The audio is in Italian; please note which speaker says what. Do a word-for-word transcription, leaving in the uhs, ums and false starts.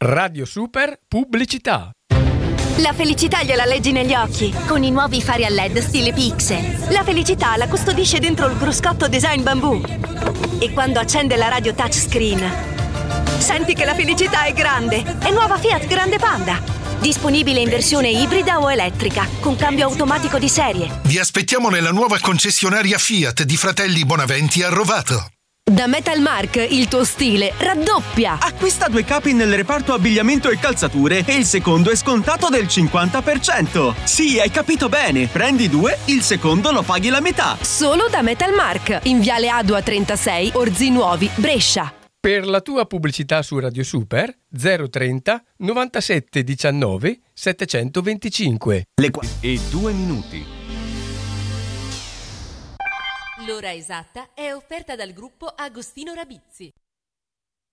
Speaker 1: Radio Super Pubblicità.
Speaker 2: La felicità gliela leggi negli occhi con i nuovi fari a L E D stile Pixel. La felicità la custodisce dentro il cruscotto design bambù. E quando accende la radio touchscreen, senti che la felicità è grande. È nuova Fiat Grande Panda. Disponibile in versione ibrida o elettrica, con cambio automatico di serie.
Speaker 3: Vi aspettiamo nella nuova concessionaria Fiat di Fratelli Bonaventi a Rovato.
Speaker 4: Da Metal Mark il tuo stile raddoppia.
Speaker 5: Acquista due capi nel reparto abbigliamento e calzature e il secondo è scontato del cinquanta per cento. Sì, hai capito bene. Prendi due, il secondo lo paghi la metà.
Speaker 4: Solo da Metal Mark, in Viale Adua trentasei, Orzi Nuovi, Brescia.
Speaker 1: Per la tua pubblicità su Radio Super zero trenta novantasette diciannove settecentoventicinque.
Speaker 6: Le qu- e due minuti.
Speaker 7: L'ora esatta è offerta dal gruppo Agostino Rabizzi.